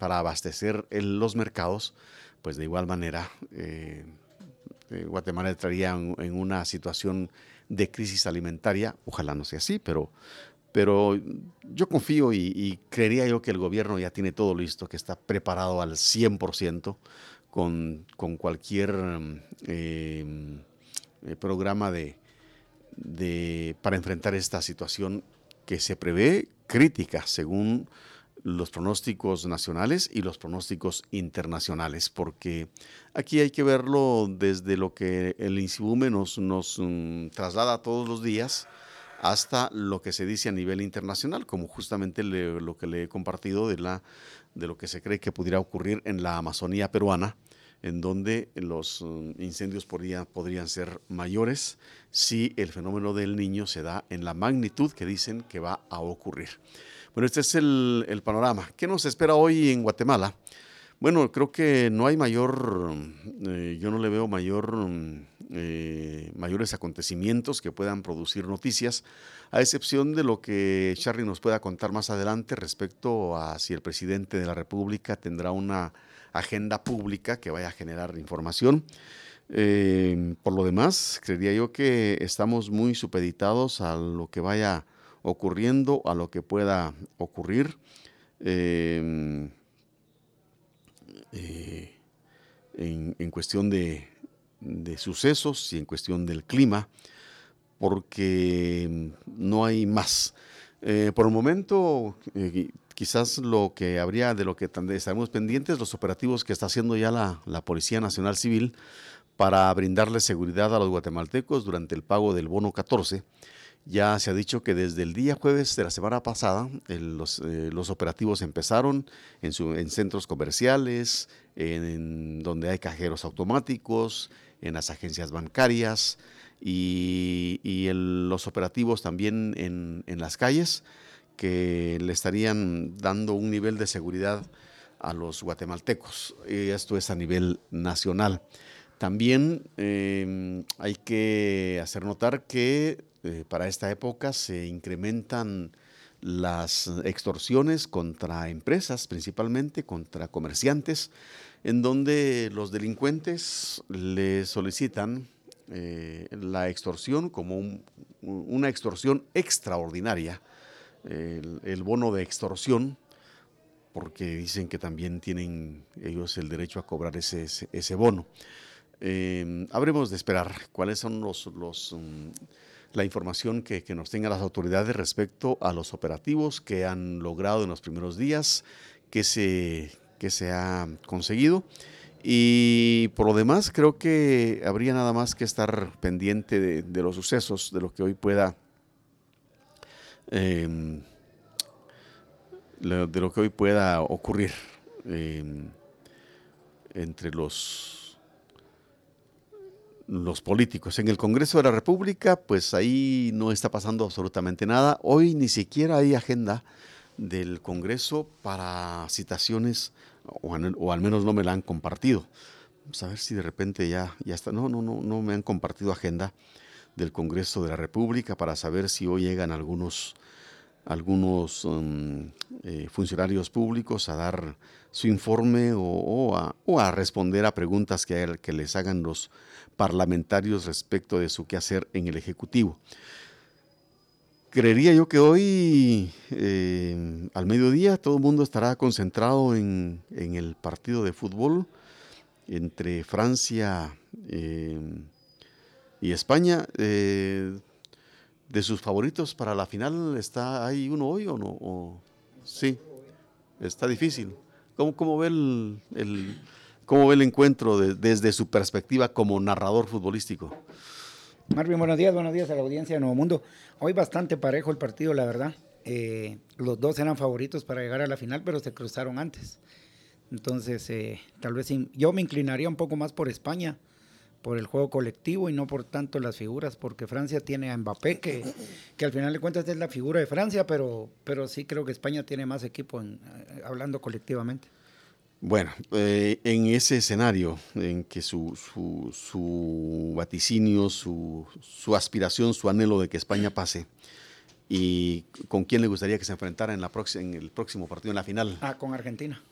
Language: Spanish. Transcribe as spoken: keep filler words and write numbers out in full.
para abastecer el, los mercados, pues de igual manera eh, eh, Guatemala entraría en, en una situación de crisis alimentaria. Ojalá no sea así, pero, pero yo confío y, y creería yo que el gobierno ya tiene todo listo, que está preparado al cien por ciento con, con cualquier eh, eh, programa de, de, para enfrentar esta situación que se prevé crítica según los pronósticos nacionales y los pronósticos internacionales, porque aquí hay que verlo desde lo que el INSIBUME nos, nos um, traslada todos los días hasta lo que se dice a nivel internacional, como justamente le, lo que le he compartido de, la, de lo que se cree que pudiera ocurrir en la Amazonía peruana, en donde los um, incendios podría, podrían ser mayores si el fenómeno del Niño se da en la magnitud que dicen que va a ocurrir. Bueno, este es el, el panorama. ¿Qué nos espera hoy en Guatemala? Bueno, creo que no hay mayor, eh, yo no le veo mayor, eh, mayores acontecimientos que puedan producir noticias, a excepción de lo que Charly nos pueda contar más adelante respecto a si el presidente de la República tendrá una agenda pública que vaya a generar información. Eh, por lo demás, creería yo que estamos muy supeditados a lo que vaya ocurriendo, a lo que pueda ocurrir. Eh, eh, en, en cuestión de, de sucesos y en cuestión del clima, porque no hay más. Eh, por el momento, eh, quizás lo que habría, de lo que estaremos pendientes, los operativos que está haciendo ya la, la Policía Nacional Civil para brindarle seguridad a los guatemaltecos durante el pago del bono catorce. Ya se ha dicho que desde el día jueves de la semana pasada el, los, eh, los operativos empezaron en, su, en centros comerciales, en, en donde hay cajeros automáticos, en las agencias bancarias y, y el, los operativos también en, en las calles que le estarían dando un nivel de seguridad a los guatemaltecos. Y esto es a nivel nacional. También eh, hay que hacer notar que eh, para esta época se incrementan las extorsiones contra empresas, principalmente contra comerciantes, en donde los delincuentes le solicitan eh, la extorsión como un, una extorsión extraordinaria, el, el bono de extorsión, porque dicen que también tienen ellos el derecho a cobrar ese, ese, ese bono. Eh, habremos de esperar cuáles son los, los um, la información que, que nos tengan las autoridades respecto a los operativos que han logrado en los primeros días, que se, que se ha conseguido. Y por lo demás, creo que habría nada más que estar pendiente de, de los sucesos, de lo que hoy pueda, eh, de lo que hoy pueda ocurrir eh, entre los los políticos. En el Congreso de la República, pues ahí no está pasando absolutamente nada. Hoy ni siquiera hay agenda del Congreso para citaciones, o, o al menos no me la han compartido. Vamos a ver si de repente ya, ya está. No, no, no, no me han compartido agenda del Congreso de la República para saber si hoy llegan algunos, algunos um, eh, funcionarios públicos a dar su informe o, o, a, o a responder a preguntas que, que les hagan los parlamentarios respecto de su quehacer en el Ejecutivo. Creería yo que hoy, eh, al mediodía, todo el mundo estará concentrado en, en el partido de fútbol entre Francia eh, y España. Eh, de sus favoritos para la final, ¿está ahí uno hoy o no? O, sí, está difícil. ¿Cómo, cómo ve el, el ¿Cómo ve el encuentro de, desde su perspectiva como narrador futbolístico? Marvin, buenos días, buenos días a la audiencia de Nuevo Mundo. Hoy bastante parejo el partido, la verdad. Eh, los dos eran favoritos para llegar a la final, pero se cruzaron antes. Entonces, eh, tal vez yo me inclinaría un poco más por España, por el juego colectivo y no por tanto las figuras, porque Francia tiene a Mbappé, que, que al final de cuentas es la figura de Francia, pero, pero sí creo que España tiene más equipo en, hablando colectivamente. Bueno, eh, en ese escenario en que su, su, su vaticinio, su, su aspiración, su anhelo de que España pase, ¿y con quién le gustaría que se enfrentara en, la prox- en el próximo partido, en la final? Ah, con Argentina.